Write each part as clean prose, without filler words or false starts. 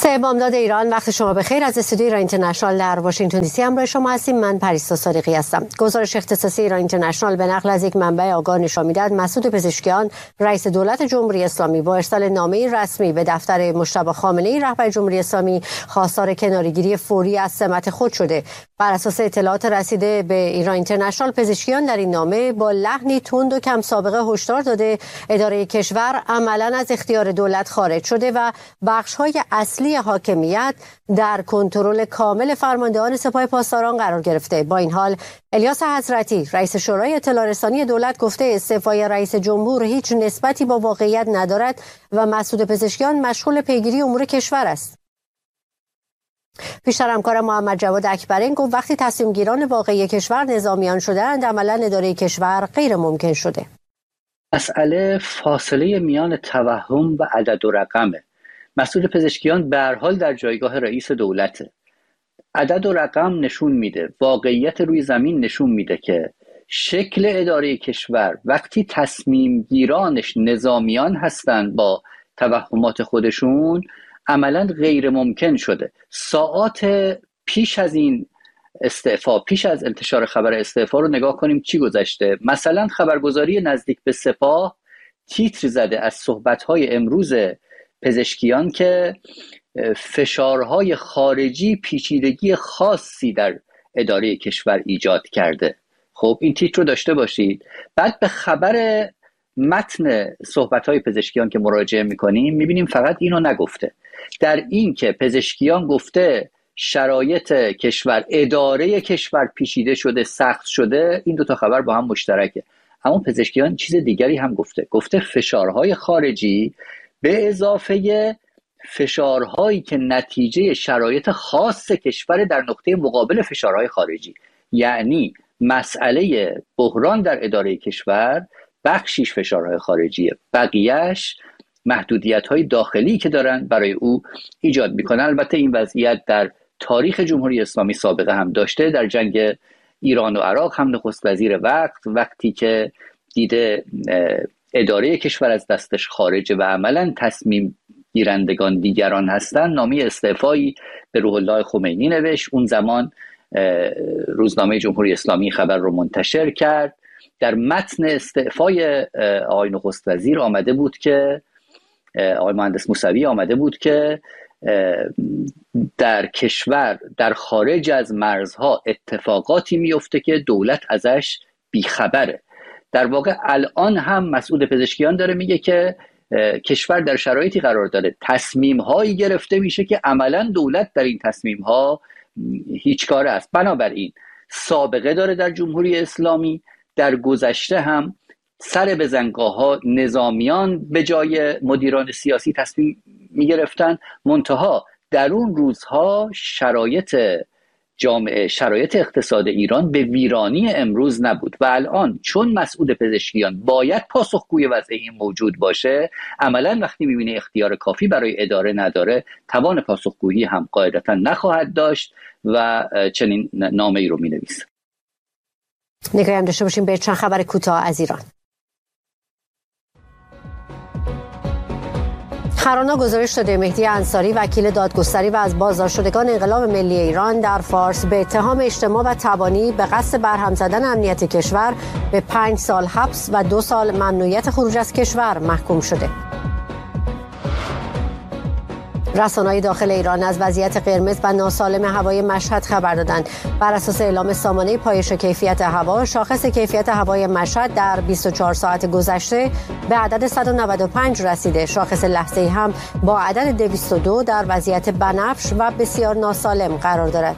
بامداد ایران، وقت شما بخیر. از استودیو ایران اینترنشنال در واشنگتن دی سی همراه شما هستیم. من پریسا صادقی هستم. گزارش اختصاصی ایران اینترنشنال به نقل از یک منبع آگاه نشان می‌دهد مسعود پزشکیان رئیس دولت جمهوری اسلامی با ارسال نامه رسمی به دفتر مجتبی خامنه‌ای رهبر جمهوری اسلامی خواستار کناره‌گیری فوری از سمت خود شده. بر اساس اطلاعات رسیده به ایران اینترنشنال، پزشکیان در این نامه با لحنی تند و کم سابقه هشدار داده اداره کشور عملاً از اختیار دولت خارج شده و بخش‌های اصلی حاکمیت در کنترل کامل فرماندهان سپاه پاسداران قرار گرفته. با این حال الیاس حضرتی رئیس شورای اطلاع رسانی دولت گفته استعفای رئیس جمهور هیچ نسبتی با واقعیت ندارد و مسعود پزشکیان مشغول پیگیری امور کشور است. پیشتر همکارم محمد جواد اکبرین گفت وقتی تصمیم گیران واقعی کشور نظامیان شدند، عملاً اداره کشور غیر ممکن شده. مسئله فاصله میان توهم و عدد و رقمه. مسعود پزشکیان به هر حال در جایگاه رئیس دولته. عدد و رقم نشون میده، واقعیت روی زمین نشون میده که شکل اداره کشور وقتی تصمیم گیرانش نظامیان هستن با توهمات خودشون، عملاً غیر ممکن شده. ساعات پیش از این استعفا، پیش از انتشار خبر استعفا رو نگاه کنیم چی گذشته. مثلا خبرگزاری نزدیک به سپاه تیتر زده از صحبت‌های امروز پزشکیان که فشارهای خارجی پیچیدگی خاصی در اداره کشور ایجاد کرده. خب این تیتر رو داشته باشید. بعد به خبر متن صحبت‌های پزشکیان که مراجعه می‌کنیم می‌بینیم فقط اینو نگفته. در این که پزشکیان گفته شرایط کشور، اداره کشور پیچیده شده، سخت شده، این دوتا خبر با هم مشترکه. اما پزشکیان چیز دیگری هم گفته فشارهای خارجی به اضافه فشارهایی که نتیجه شرایط خاص کشور در نقطه مقابل فشارهای خارجی، یعنی مسئله بحران در اداره کشور بخشیش فشارهای خارجیه، بقیهش محدودیت‌های داخلی که دارن برای او ایجاد میکنن. البته این وضعیت در تاریخ جمهوری اسلامی سابقه هم داشته. در جنگ ایران و عراق هم نخست وزیر وقتی که دیده اداره کشور از دستش خارجه و عملاً تصمیم گیرندگان دیگران هستن، نامه استعفایی به روح الله خمینی نوشت. اون زمان روزنامه جمهوری اسلامی خبر رو منتشر کرد. در متن استعفای آقای نخست وزیر آمده بود که آقای مهندس موسوی آمده بود که در کشور در خارج از مرزها اتفاقاتی میفته که دولت ازش بیخبره. در واقع الان هم مسعود پزشکیان داره میگه که کشور در شرایطی قرار داره تصمیم هایی گرفته میشه که عملا دولت در این تصمیم ها هیچ کاره است. بنابراین سابقه داره در جمهوری اسلامی. در گذشته هم سر بزنگاه ها نظامیان به جای مدیران سیاسی تصمیم میگرفتن. منتها در اون روزها شرایط جامعه، شرایط اقتصاد ایران به ویرانی امروز نبود و الان چون مسعود پزشکیان باید پاسخگوی وضع این موجود باشه، عملا وقتی میبینه اختیار کافی برای اداره نداره، توان پاسخگویی هم قاعدتا نخواهد داشت و چنین نامه ای رو مینویسه. نگاهی هم داشته باشیم به چند خبر کوتاه از ایران. خبرنامه گزارش داده مهدی انصاری وکیل دادگستری و از بازداشتشدگان انقلاب ملی ایران در فارس به اتهام اجتماع و تبانی به قصد برهم زدن امنیت کشور به 5 سال حبس و 2 سال ممنوعیت خروج از کشور محکوم شده. رسانه‌های داخل ایران از وضعیت قرمز و ناسالم هوای مشهد خبر دادند. بر اساس اعلام سامانه پایش کیفیت هوا، شاخص کیفیت هوای مشهد در 24 ساعت گذشته به عدد 195 رسیده. شاخص لحظه‌ای هم با عدد 202 در وضعیت بنفش و بسیار ناسالم قرار دارد.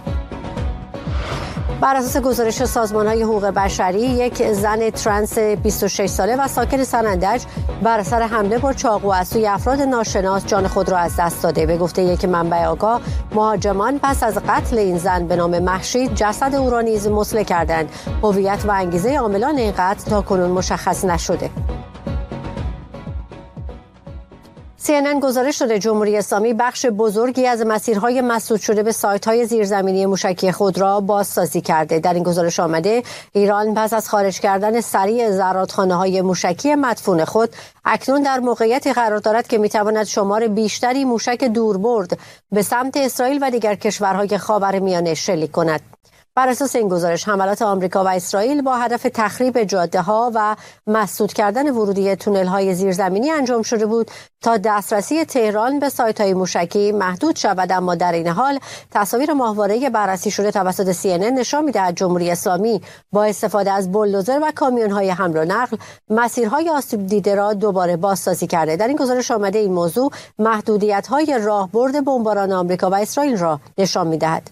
بر اساس گزارش سازمان‌های حقوق بشری، یک زن ترنس 26 ساله و ساکن سنندج بر اثر حمله با چاقو از سوی افراد ناشناس جان خود را از دست داده. به گفته یک منبع آگاه، مهاجمان پس از قتل این زن به نام مهشید جسد او را نیز مسله کردند. هویت و انگیزه عاملان این قتل تاکنون مشخص نشده. CNN گزارش داده جمهوری اسلامی بخش بزرگی از مسیرهای مسدود شده به سایت‌های زیرزمینی موشکی خود را بازسازی کرده. در این گزارش آمده ایران پس از خارج کردن سریع زرادخانه‌های موشکی مدفون خود اکنون در موقعیتی قرار دارد که می‌تواند شمار بیشتری موشک دوربرد به سمت اسرائیل و دیگر کشورهای خاورمیانه شلیک کند. بر اساس این گزارش حملات آمریکا و اسرائیل با هدف تخریب جاده‌ها و مسدود کردن ورودی تونل‌های زیرزمینی انجام شده بود تا دسترسی تهران به سایت‌های موشکی محدود شود، اما در این حال تصاویر ماهواره‌ای بررسی شده توسط CNN نشان می‌دهد جمهوری اسلامی با استفاده از بولدوزر و کامیون‌های حمل و نقل مسیرهای آسیب دیده را دوباره بازسازی کرده. در این گزارش آمده این موضوع محدودیت‌های راهبرد بمباران آمریکا و اسرائیل را نشان می‌دهد.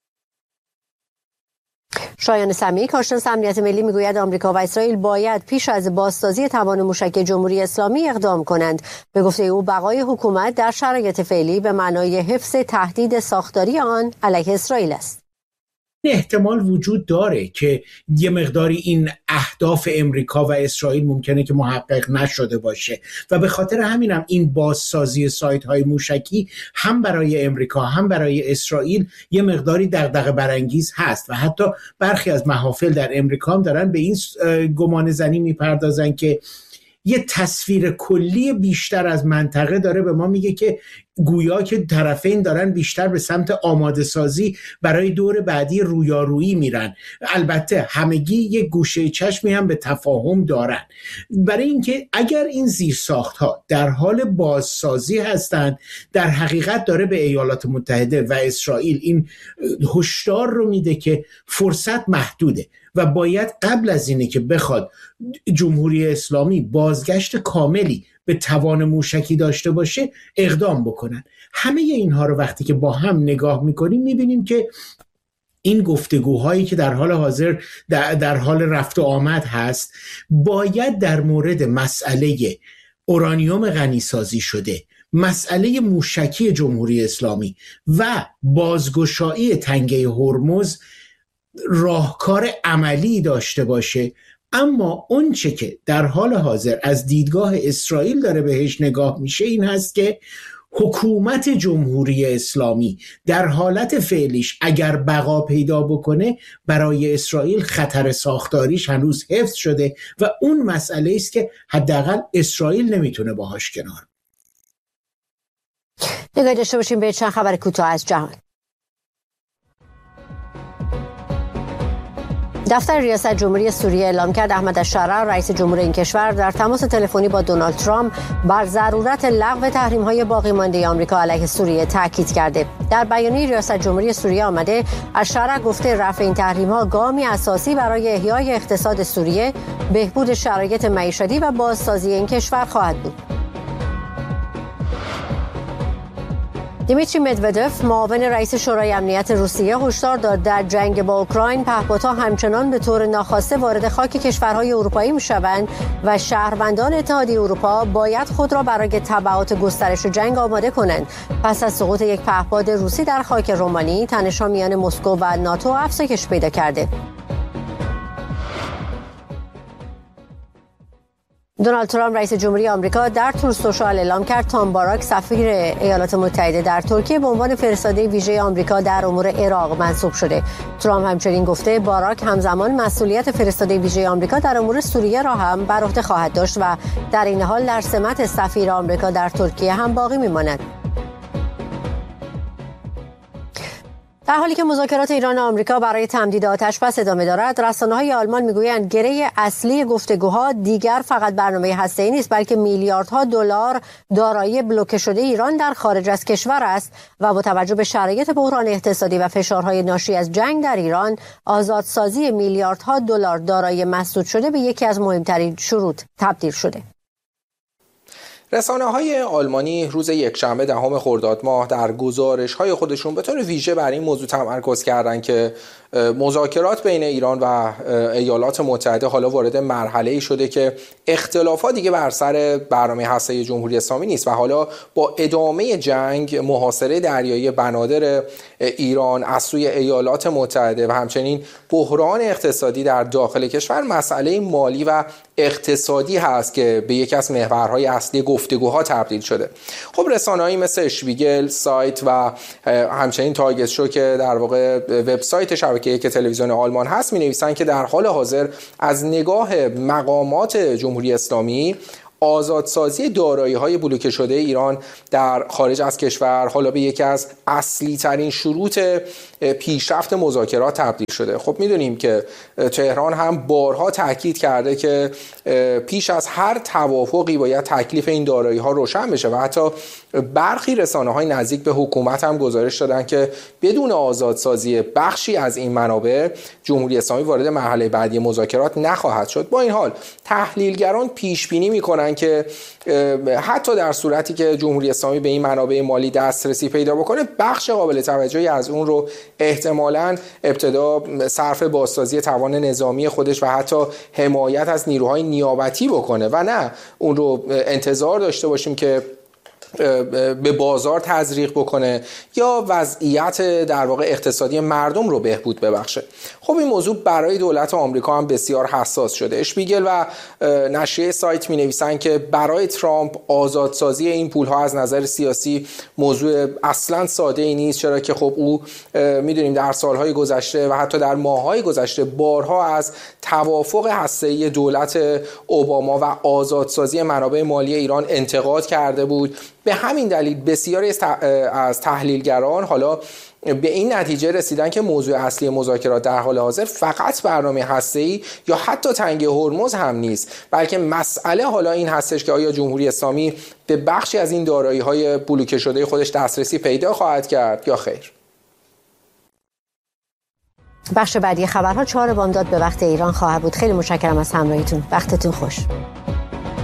شایان سمیع کارشناس امنیت ملی میگوید آمریکا و اسرائیل باید پیش از بازسازی توان موشک جمهوری اسلامی اقدام کنند. به گفته او بقای حکومت در شرایط فعلی به معنای حفظ تهدید ساختاری آن علیه اسرائیل است. احتمال وجود داره که یه مقداری این اهداف امریکا و اسرائیل ممکنه که محقق نشده باشه و به خاطر همینم این بازسازی سایت‌های موشکی هم برای امریکا هم برای اسرائیل یه مقداری دغدغه برانگیز هست و حتی برخی از محافل در امریکا هم دارن به این گمان زنی میپردازن که یه تصویر کلی بیشتر از منطقه داره به ما میگه که گویا که طرفین دارن بیشتر به سمت آماده سازی برای دور بعدی رویارویی میرن. البته همگی یک گوشه چشمی هم به تفاهم دارن برای اینکه اگر این زیرساخت‌ها در حال بازسازی هستند در حقیقت داره به ایالات متحده و اسرائیل این هشدار رو میده که فرصت محدوده و باید قبل از اینه که بخواد جمهوری اسلامی بازگشت کاملی به توان موشکی داشته باشه اقدام بکنن. همه اینها رو وقتی که با هم نگاه میکنیم میبینیم که این گفتگوهایی که در حال حاضر در حال رفت و آمد هست باید در مورد مسئله اورانیوم غنی سازی شده، مسئله موشکی جمهوری اسلامی و بازگشایی تنگه هرمز راهکار عملی داشته باشه. اما اون چه که در حال حاضر از دیدگاه اسرائیل داره بهش نگاه میشه این هست که حکومت جمهوری اسلامی در حالت فعلیش اگر بقا پیدا بکنه برای اسرائیل خطر ساختاریش هنوز حفظ شده و اون مسئله است که حداقل اسرائیل نمیتونه باهاش کنار. نگاه داشته باشیم به چند خبر کوتاه از جهان. دفتر ریاست جمهوری سوریه اعلام کرد احمد الشرع رئیس جمهور این کشور در تماس تلفنی با دونالد ترامپ بر ضرورت لغو تحریم‌های باقی مانده آمریکا علیه سوریه تاکید کرده. در بیانیه ریاست جمهوری سوریه آمده الشرع گفته رفع این تحریم‌ها گامی اساسی برای احیای اقتصاد سوریه، بهبود شرایط معیشتی و بازسازی این کشور خواهد بود. دیمیتری مدودف معاون رئیس شورای امنیت روسیه هشدار داد در جنگ با اوکراین پهپادها همچنان به طور ناخواسته وارد خاک کشورهای اروپایی میشوند و شهروندان اتحادیه اروپا باید خود را برای تبعات گسترش جنگ آماده کنند. پس از سقوط یک پهپاد روسی در خاک رومانی تنش‌ها میان مسکو و ناتو افزایش پیدا کرده. دونالد ترامپ رئیس جمهوری آمریکا در تور سوشال اعلام کرد تام باراک سفیر ایالات متحده در ترکیه به عنوان فرستاده ویژه آمریکا در امور عراق منصوب شده. ترامپ همچنین گفته باراک همزمان مسئولیت فرستاده ویژه آمریکا در امور سوریه را هم بر عهده خواهد داشت و در این حال در سمت سفیر آمریکا در ترکیه هم باقی میماند. در حالی که مذاکرات ایران و آمریکا برای تمدید آتش‌بس ادامه دارد، رسانه‌های آلمان میگویند گره اصلی گفتگوها دیگر فقط برنامه هسته‌ای نیست، بلکه میلیاردها دلار دارایی بلوکه شده ایران در خارج از کشور است و با توجه به شرایط بحران اقتصادی و فشارهای ناشی از جنگ در ایران، آزادسازی میلیاردها دلار دارایی مسدود شده به یکی از مهمترین شروط تبدیل شده. رسانه‌های آلمانی روز یکشنبه 10 خرداد ماه در گزارش‌های خودشون به طور ویژه بر این موضوع تمرکز کردند که مذاکرات بین ایران و ایالات متحده حالا وارد مرحله‌ای شده که اختلافات دیگه بر سر برنامه هسته‌ای جمهوری اسلامی نیست و حالا با ادامه جنگ، محاصره دریایی بنادر ایران از سوی ایالات متحده و همچنین بحران اقتصادی در داخل کشور، مسئله مالی و اقتصادی هست که به یکی از محورهای اصلی گفتگوها تبدیل شده. خب رسانه‌ای مثل اشپیگل، سایت و همچنین تاگت شو که در واقع وبسایت شبکه یک تلویزیون آلمان هست می‌نویسن که در حال حاضر از نگاه مقامات جمهوری اسلامی آزادسازی دارایی‌های بلوکه شده ایران در خارج از کشور حالا به یکی از اصلی ترین شروط پیشرفت مذاکرات تبدیل شده. خب میدونیم که تهران هم بارها تاکید کرده که پیش از هر توافقی باید تکلیف این دارایی‌ها روشن بشه و حتی برخی رسانه‌های نزدیک به حکومت هم گزارش دادن که بدون آزادسازی بخشی از این منابع جمهوری اسلامی وارد مرحله بعدی مذاکرات نخواهد شد. با این حال تحلیلگران پیش بینی می‌کنن که حتی در صورتی که جمهوری اسلامی به این منابع مالی دسترسی پیدا بکنه، بخش قابل توجهی از اون رو احتمالاً ابتدا صرف بازسازی توان نظامی خودش و حتی حمایت از نیروهای نیابتی بکنه و نه اون رو انتظار داشته باشیم که به بازار تزریق بکنه یا وضعیت در واقع اقتصادی مردم رو بهبود ببخشه. خب این موضوع برای دولت آمریکا هم بسیار حساس شده. اشپیگل و نشریه سایت می‌نویسن که برای ترامپ آزادسازی این پول‌ها از نظر سیاسی موضوع اصلاً ساده‌ای نیست، چرا که خب او می‌دونیم در سال‌های گذشته و حتی در ماه‌های گذشته بارها از توافق هسته‌ای دولت اوباما و آزادسازی منابع مالی ایران انتقاد کرده بود. به همین دلیل بسیاری از تحلیلگران حالا به این نتیجه رسیدن که موضوع اصلی مذاکرات در حال حاضر فقط برنامه هسته‌ای یا حتی تنگ هرمز هم نیست، بلکه مسئله حالا این هستش که آیا جمهوری اسلامی به بخشی از این دارایی‌های بلوکه شده خودش دسترسی پیدا خواهد کرد یا خیر. بخش بعدی خبرها 4 بامداد به وقت ایران خواهد بود. خیلی متشکرم از همراهیتون. وقتتون خوش.